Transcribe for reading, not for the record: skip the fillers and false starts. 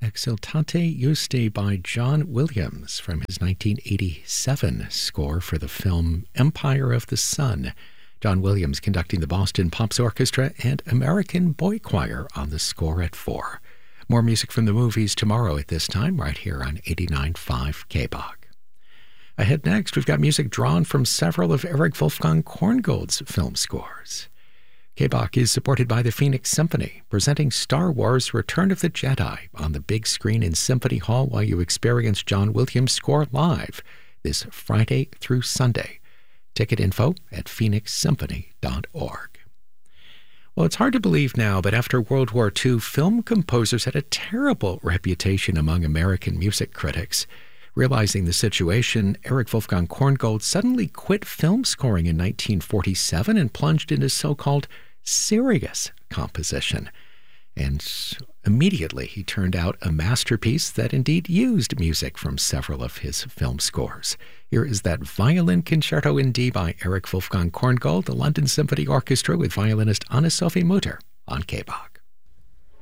Exultate Juste by John Williams from his 1987 score for the film Empire of the Sun. John Williams conducting the Boston Pops Orchestra and American Boy Choir on the score at 4. More music from the movies tomorrow at this time, right here on 89.5 KBOG. Ahead next, we've got music drawn from several of Erich Wolfgang Korngold's film scores. KBOG is supported by the Phoenix Symphony, presenting Star Wars Return of the Jedi on the big screen in Symphony Hall while you experience John Williams' score live this Friday through Sunday. Ticket info at phoenixsymphony.org. Well, it's hard to believe now, but after World War II, film composers had a terrible reputation among American music critics. Realizing the situation, Erich Wolfgang Korngold suddenly quit film scoring in 1947 and plunged into so-called serious composition. And immediately he turned out a masterpiece that indeed used music from several of his film scores. Here is that Violin Concerto in D by Erich Wolfgang Korngold, the London Symphony Orchestra with violinist Anne-Sophie Mutter on KBOG.